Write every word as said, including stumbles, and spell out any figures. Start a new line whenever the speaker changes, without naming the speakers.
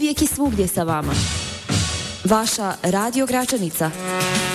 uvijek i svugdje sa vama. Vaša Radio Gračanica.